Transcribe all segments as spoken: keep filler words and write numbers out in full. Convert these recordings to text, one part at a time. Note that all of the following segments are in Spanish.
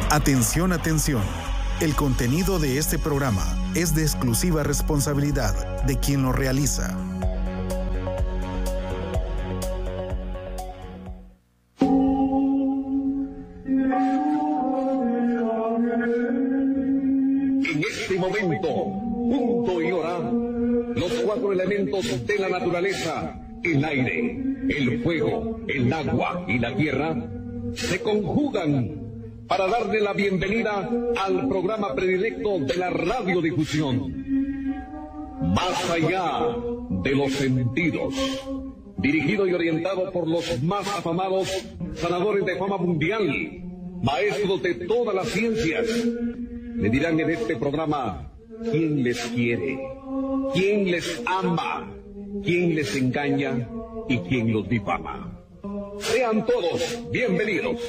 Atención, atención. El contenido de este programa es de exclusiva responsabilidad de quien lo realiza. En este momento, punto y hora, los cuatro elementos de la naturaleza, el aire, el fuego, el agua y la tierra, se conjugan para darle la bienvenida al programa predilecto de la radiodifusión, Más allá de los sentidos, dirigido y orientado por los más afamados sanadores de fama mundial, maestros de todas las ciencias. Le dirán en este programa quién les quiere, quién les ama, quién les engaña y quién los difama. Sean todos bienvenidos.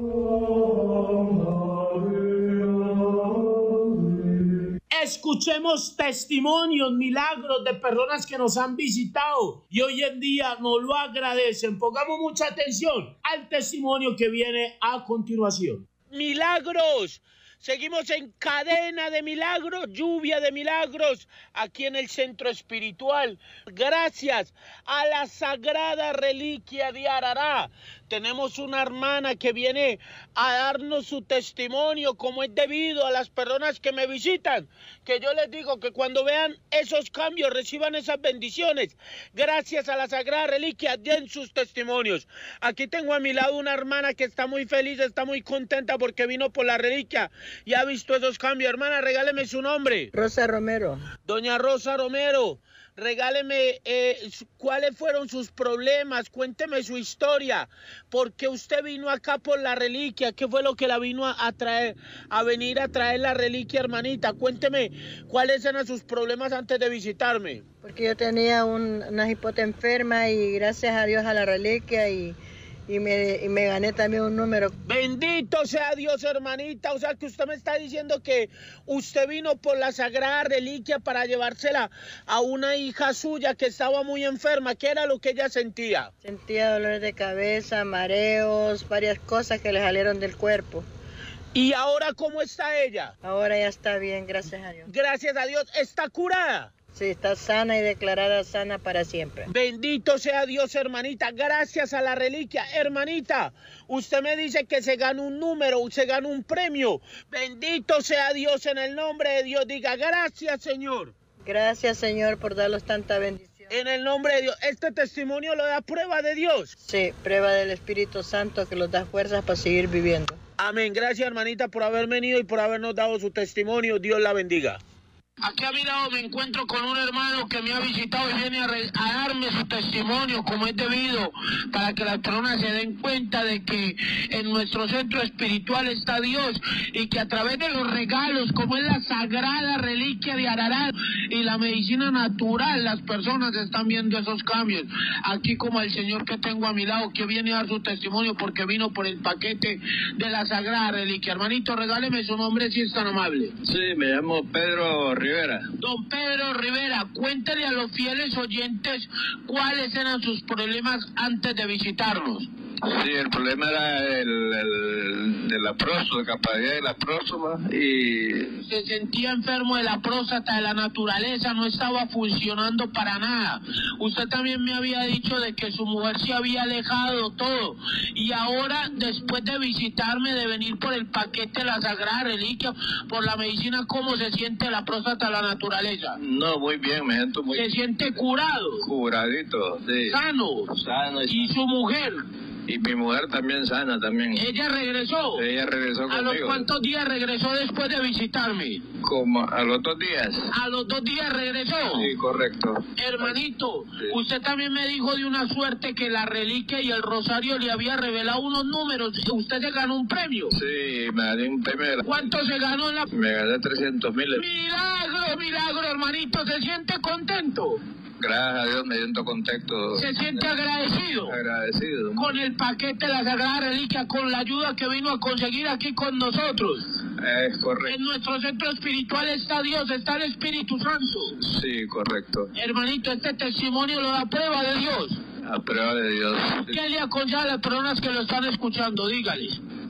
Escuchemos testimonios, milagros de personas que nos han visitado y hoy en día nos lo agradecen. Pongamos mucha atención al testimonio que viene a continuación. Milagros. Seguimos en cadena de milagros, lluvia de milagros, aquí en el Centro Espiritual. Gracias a la Sagrada Reliquia de Arará. Tenemos una hermana que viene a darnos su testimonio como es debido a las personas que me visitan. Que yo les digo que cuando vean esos cambios, reciban esas bendiciones. Gracias a la Sagrada Reliquia, den sus testimonios. Aquí tengo a mi lado una hermana que está muy feliz, está muy contenta porque vino por la reliquia y ha visto esos cambios. Hermana, regáleme su nombre. Rosa Romero. Doña Rosa Romero, regáleme eh, cuáles fueron sus problemas, cuénteme su historia, por qué usted vino acá por la reliquia, qué fue lo que la vino a, a traer, a venir a traer la reliquia, hermanita. Cuénteme cuáles eran sus problemas antes de visitarme. Porque yo tenía un, una hipota enferma y gracias a Dios a la reliquia y... Y me, y me gané también un número. Bendito sea Dios, hermanita. O sea que usted me está diciendo que usted vino por la Sagrada Reliquia para llevársela a una hija suya que estaba muy enferma. ¿Qué era lo que ella sentía? Sentía dolores de cabeza, mareos, varias cosas que le salieron del cuerpo. ¿Y ahora cómo está ella? Ahora ya está bien, gracias a Dios. Gracias a Dios. ¿Está curada? Sí, está sana y declarada sana para siempre. Bendito sea Dios, hermanita. Gracias a la reliquia. Hermanita, usted me dice que se gana un número, se gana un premio. Bendito sea Dios, en el nombre de Dios. Diga, gracias, Señor. Gracias, Señor, por darnos tanta bendición. En el nombre de Dios. ¿Este testimonio lo da prueba de Dios? Sí, prueba del Espíritu Santo que nos da fuerzas para seguir viviendo. Amén. Gracias, hermanita, por haber venido y por habernos dado su testimonio. Dios la bendiga. Aquí a mi lado me encuentro con un hermano que me ha visitado y viene a, re, a darme su testimonio como es debido, para que las personas se den cuenta de que en nuestro centro espiritual está Dios y que a través de los regalos como es la Sagrada Reliquia de Arará y la medicina natural, las personas están viendo esos cambios. Aquí como el señor que tengo a mi lado que viene a dar su testimonio porque vino por el paquete de la Sagrada Reliquia. Hermanito, regáleme su nombre si es tan amable. Sí, me llamo Pedro Rivera. Don Pedro Rivera, cuéntale a los fieles oyentes cuáles eran sus problemas antes de visitarnos. Sí, el problema era el, el de la próstata, capacidad de la próstata y... Se sentía enfermo de la próstata, de la naturaleza, no estaba funcionando para nada. Usted también me había dicho de que su mujer se había alejado todo. Y ahora, después de visitarme, de venir por el paquete de la Sagrada Reliquia, por la medicina, ¿cómo se siente la próstata de la naturaleza? No, muy bien, me siento muy... ¿Se siente curado? Curadito, sí. ¿Sano? Sano. ¿Y su mujer? Y mi mujer también sana, también. ¿Ella regresó? Ella regresó conmigo. ¿A los cuántos días regresó después de visitarme? Como a los dos días. ¿A los dos días regresó? Sí, correcto. Hermanito, sí. Usted también me dijo de una suerte que la reliquia y el rosario le había revelado unos números. ¿Usted se ganó un premio? Sí, me gané un premio. ¿Cuánto se ganó en la...? Me gané trescientos mil. Milagro, milagro, hermanito. ¿Se siente contento? Gracias a Dios me siento contento. ¿Se siente agradecido? Agradecido. Con el paquete de la Sagrada Reliquia, con la ayuda que vino a conseguir aquí con nosotros. Es correcto. En nuestro centro espiritual está Dios, está el Espíritu Santo. Sí, correcto. Hermanito, este testimonio lo da prueba de Dios. A prueba de Dios. ¿Qué le aconseja a las personas que lo están escuchando? Dígales.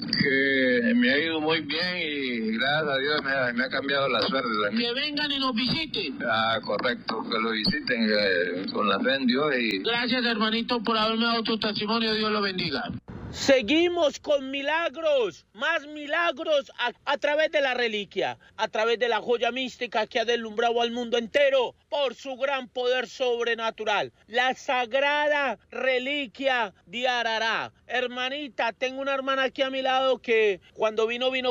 que me ha ido muy bien y gracias a Dios me ha, me ha cambiado la suerte también. Que vengan y nos visiten. Ah, correcto, que lo visiten eh, con la fe en Dios y... Gracias, hermanito, por haberme dado tu testimonio. Dios lo bendiga. Seguimos con milagros, más milagros a, a través de la reliquia, a través de la joya mística que ha deslumbrado al mundo entero por su gran poder sobrenatural. La sagrada reliquia de Arará. Hermanita, tengo una hermana aquí a mi lado que cuando vino, vino